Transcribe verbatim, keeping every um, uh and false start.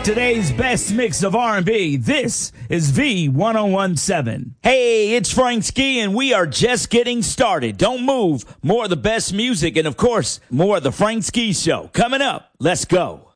Today's best mix of R and B. This is V ten seventeen. Hey, it's Frank Ski, and we are just getting started. Don't move. More of the best music and, of course, more of the Frank Ski Show. Coming up. Let's go.